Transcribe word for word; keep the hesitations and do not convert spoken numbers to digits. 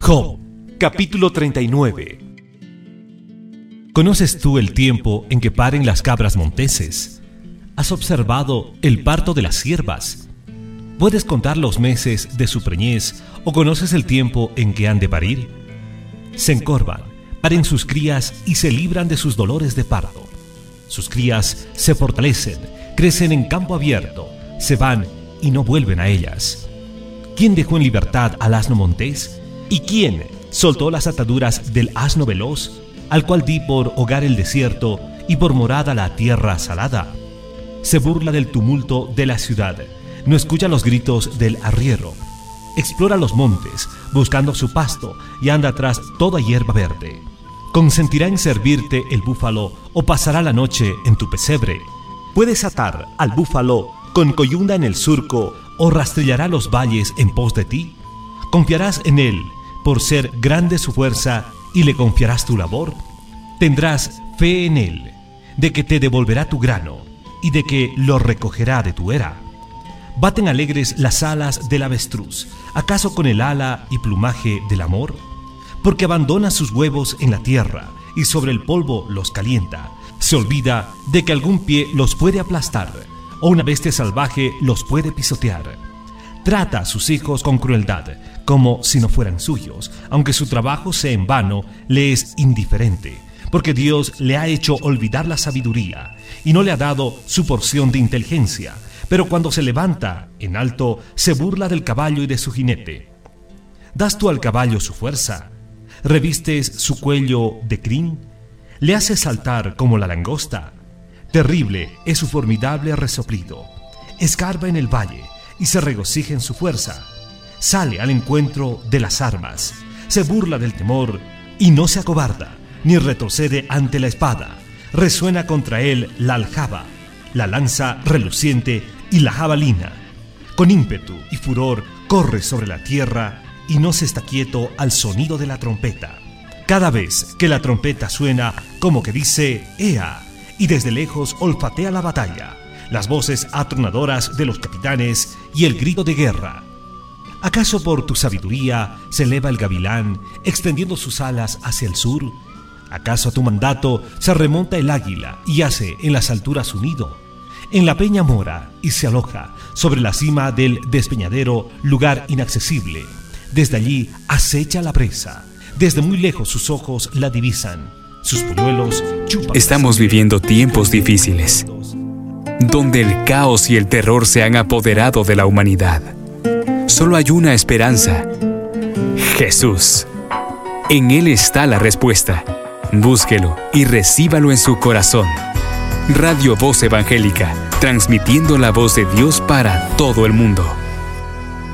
Job, capítulo treinta y nueve. ¿Conoces tú el tiempo en que paren las cabras monteses? ¿Has observado el parto de las ciervas? ¿Puedes contar los meses de su preñez o conoces el tiempo en que han de parir? Se encorvan, paren sus crías y se libran de sus dolores de parto. Sus crías se fortalecen, crecen en campo abierto, se van y no vuelven a ellas. ¿Quién dejó en libertad al asno montés? ¿Y quién soltó las ataduras del asno veloz, al cual di por hogar el desierto y por morada la tierra salada? Se burla del tumulto de la ciudad, no escucha los gritos del arriero. Explora los montes, buscando su pasto, y anda tras toda hierba verde. ¿Consentirá en servirte el búfalo o pasará la noche en tu pesebre? ¿Puedes atar al búfalo con coyunda en el surco o rastrillará los valles en pos de ti? ¿Confiarás en él por ser grande su fuerza y le confiarás tu labor? Tendrás fe en él, de que te devolverá tu grano y de que lo recogerá de tu era. ¿Baten alegres las alas del avestruz, acaso con el ala y plumaje del amor? Porque abandona sus huevos en la tierra y sobre el polvo los calienta. Se olvida de que algún pie los puede aplastar o una bestia salvaje los puede pisotear. Trata a sus hijos con crueldad, como si no fueran suyos. Aunque su trabajo sea en vano, le es indiferente, porque Dios le ha hecho olvidar la sabiduría y no le ha dado su porción de inteligencia. Pero cuando se levanta en alto, se burla del caballo y de su jinete. ¿Das tú al caballo su fuerza? ¿Revistes su cuello de crin? ¿Le haces saltar como la langosta? Terrible es su formidable resoplido. Escarba en el valle y se regocija en su fuerza. Sale al encuentro de las armas. Se burla del temor y no se acobarda, ni retrocede ante la espada. Resuena contra él la aljaba, la lanza reluciente y la jabalina. Con ímpetu y furor corre sobre la tierra y no se está quieto al sonido de la trompeta. Cada vez que la trompeta suena, como que dice ¡Ea! Y desde lejos olfatea la batalla, las voces atronadoras de los capitanes y el grito de guerra. ¿Acaso por tu sabiduría se eleva el gavilán, extendiendo sus alas hacia el sur? ¿Acaso a tu mandato se remonta el águila y hace en las alturas su nido? En la peña mora y se aloja sobre la cima del despeñadero, lugar inaccesible. Desde allí acecha la presa. Desde muy lejos sus ojos la divisan. Sus polluelos chupan. Estamos viviendo tiempos difíciles, donde el caos y el terror se han apoderado de la humanidad. Solo hay una esperanza: Jesús. En Él está la respuesta. Búsquelo y recíbalo en su corazón. Radio Voz Evangélica, transmitiendo la voz de Dios para todo el mundo.